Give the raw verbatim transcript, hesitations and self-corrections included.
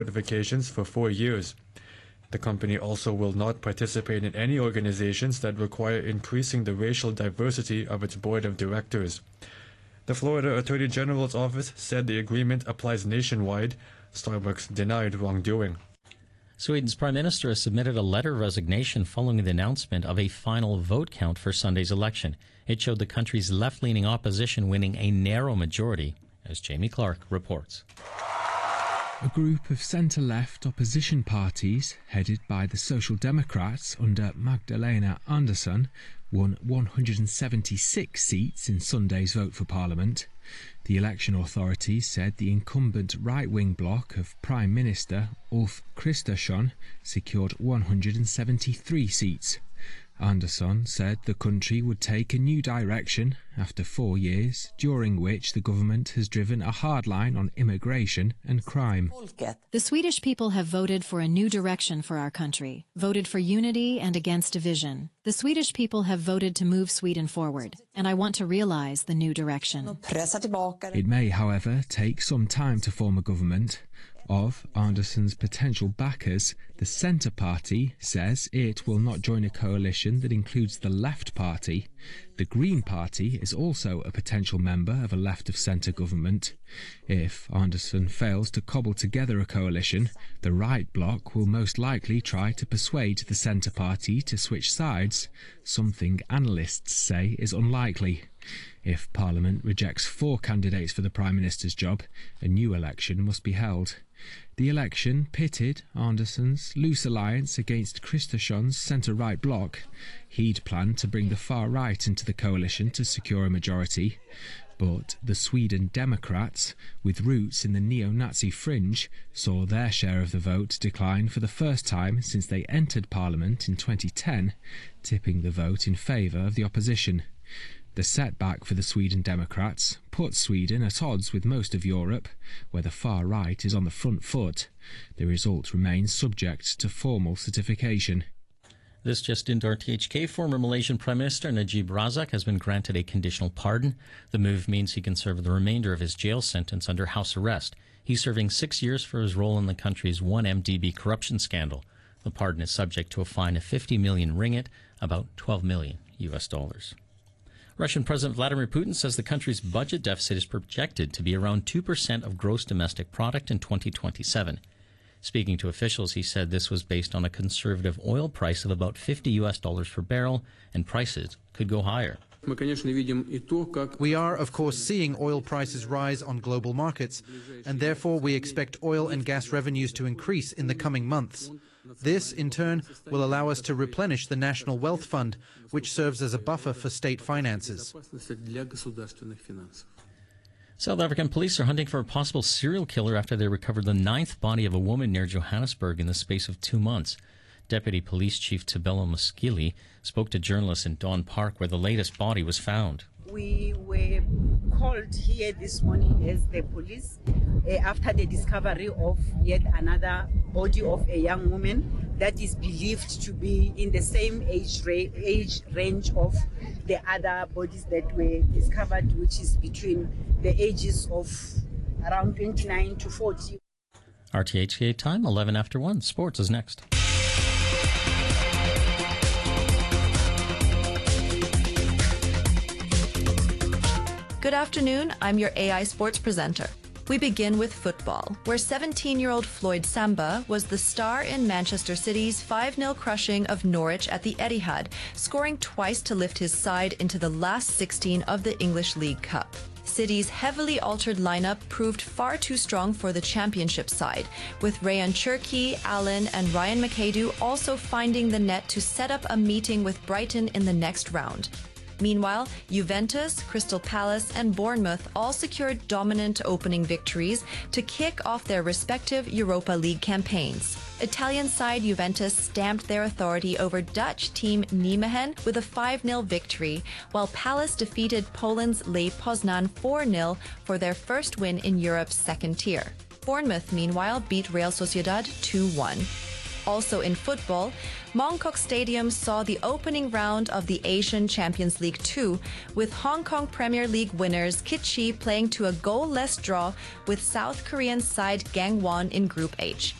certifications for four years. The company also will not participate in any organizations that require increasing the racial diversity of its board of directors. The Florida Attorney General's office said the agreement applies nationwide. Starbucks denied wrongdoing. Sweden's Prime Minister has submitted a letter of resignation following the announcement of a final vote count for Sunday's election. It showed the country's left-leaning opposition winning a narrow majority, as Jamie Clark reports. A group of centre-left opposition parties, headed by the Social Democrats under Magdalena Andersson, won one hundred seventy-six seats in Sunday's vote for Parliament. The election authorities said the incumbent right-wing bloc of Prime Minister Ulf Kristersson secured one hundred seventy-three seats. Andersson said the country would take a new direction after four years, during which the government has driven a hard line on immigration and crime. The Swedish people have voted for a new direction for our country, voted for unity and against division. The Swedish people have voted to move Sweden forward, and I want to realize the new direction. It may, however, take some time to form a government. Of Andersson's potential backers, the Centre Party says it will not join a coalition that includes the Left Party. The Green Party is also a potential member of a left-of-centre government. If Andersson fails to cobble together a coalition, the right bloc will most likely try to persuade the Centre Party to switch sides, something analysts say is unlikely. If Parliament rejects four candidates for the Prime Minister's job, a new election must be held. The election pitted Andersson's loose alliance against Kristersson's centre-right bloc. He'd planned to bring the far right into the coalition to secure a majority. But the Sweden Democrats, with roots in the neo-Nazi fringe, saw their share of the vote decline for the first time since they entered Parliament in twenty ten, tipping the vote in favour of the opposition. The setback for the Sweden Democrats puts Sweden at odds with most of Europe, where the far right is on the front foot. The result remains subject to formal certification. This just into R T H K. Former Malaysian Prime Minister Najib Razak has been granted a conditional pardon. The move means he can serve the remainder of his jail sentence under house arrest. He's serving six years for his role in the country's one M D B corruption scandal. The pardon is subject to a fine of fifty million ringgit, about twelve million U S dollars. Russian President Vladimir Putin says the country's budget deficit is projected to be around two percent of gross domestic product in twenty twenty-seven. Speaking to officials, he said this was based on a conservative oil price of about fifty U S dollars per barrel, and prices could go higher. We are, of course, seeing oil prices rise on global markets, and therefore we expect oil and gas revenues to increase in the coming months. This, in turn, will allow us to replenish the National Wealth Fund, which serves as a buffer for state finances. South African police are hunting for a possible serial killer after they recovered the ninth body of a woman near Johannesburg in the space of two months. Deputy Police Chief Tabelo Muskili spoke to journalists in Dawn Park, where the latest body was found. We were called here this morning as the police uh, after the discovery of yet another body of a young woman that is believed to be in the same age, ra age range of the other bodies that were discovered, which is between the ages of around twenty-nine to forty. R T H K time, eleven after one. Sports is next. Good afternoon, I'm your A I Sports presenter. We begin with football, where seventeen-year-old Floyd Samba was the star in Manchester City's five nil crushing of Norwich at the Etihad, scoring twice to lift his side into the last sixteen of the English League Cup. City's heavily altered lineup proved far too strong for the championship side, with Rayan Cherki, Allen and Ryan McAdoo also finding the net to set up a meeting with Brighton in the next round. Meanwhile, Juventus, Crystal Palace and Bournemouth all secured dominant opening victories to kick off their respective Europa League campaigns. Italian side Juventus stamped their authority over Dutch team Nijmegen with a five nil victory, while Palace defeated Poland's Lech Poznan four nil for their first win in Europe's second tier. Bournemouth, meanwhile, beat Real Sociedad two one. Also in football, Mongkok Stadium saw the opening round of the Asian Champions League two, with Hong Kong Premier League winners Kitchee playing to a goal-less draw with South Korean side Gangwon in Group H.